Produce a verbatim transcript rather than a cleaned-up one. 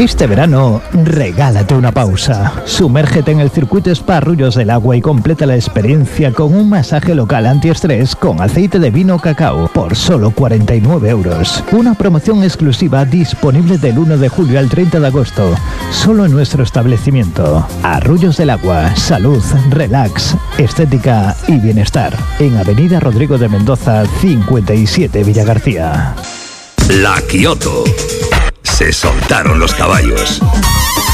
Este verano, regálate una pausa. Sumérgete en el circuito Spa Arroyos del Agua y completa la experiencia con un masaje local antiestrés con aceite de vino cacao por solo cuarenta y nueve euros. Una promoción exclusiva disponible del uno de julio al treinta de agosto, solo en nuestro establecimiento. Arroyos del Agua, salud, relax, estética y bienestar. En Avenida Rodrigo de Mendoza, cincuenta y siete, Villagarcía. La Kioto. Se soltaron los caballos.